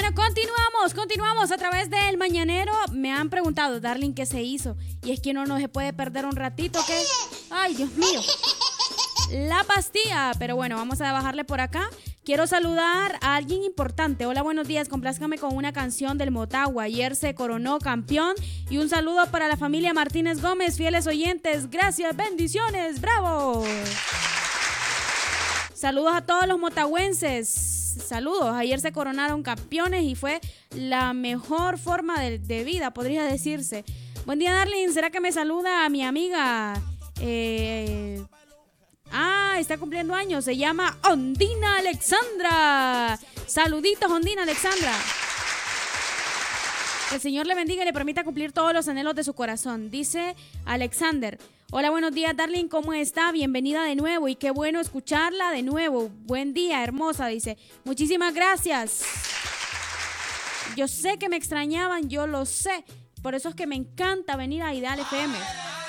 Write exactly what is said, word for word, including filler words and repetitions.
Bueno, continuamos, continuamos a través del Mañanero. Me han preguntado, Darling, ¿qué se hizo? Y es que uno no se puede perder un ratito, ¿qué? Ay, Dios mío. La pastilla, pero bueno, vamos a bajarle por acá. Quiero saludar a alguien importante. Hola, buenos días, complázcame con una canción del Motagua. Ayer se coronó campeón. Y un saludo para la familia Martínez Gómez, fieles oyentes. Gracias, bendiciones, bravo. Saludos a todos los motagüenses. Saludos, ayer se coronaron campeones y fue la mejor forma de, de vida, podría decirse. Buen día, Darling, ¿será que me saluda a mi amiga? Eh... Ah, está cumpliendo años, se llama Ondina Alexandra. Saluditos, Ondina Alexandra. Que el Señor le bendiga y le permita cumplir todos los anhelos de su corazón. Dice Alexander. Hola, buenos días, Darling, ¿cómo está? Bienvenida de nuevo y qué bueno escucharla de nuevo. Buen día, hermosa, dice. Muchísimas gracias. Yo sé que me extrañaban, yo lo sé. Por eso es que me encanta venir a Ideal F M.